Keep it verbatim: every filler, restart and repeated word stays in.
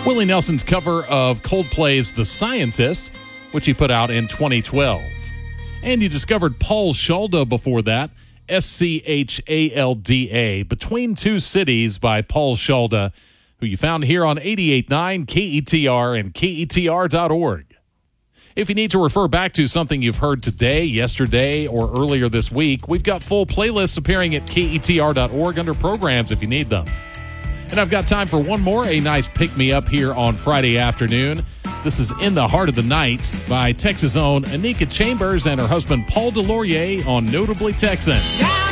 Willie Nelson's cover of Coldplay's The Scientist, which he put out in twenty twelve. And you discovered Paul Schalda before that, S C H A L D A, Between Two Cities by Paul Schalda, who you found here on eighty-eight point nine K E T R and K E T R dot org. If you need to refer back to something you've heard today, yesterday, or earlier this week, we've got full playlists appearing at K E T R dot org under programs if you need them. And I've got time for one more, a nice pick-me-up here on Friday afternoon. This is In the Heart of the Night by Texas' own Anika Chambers and her husband Paul DeLaurier on Notably Texan.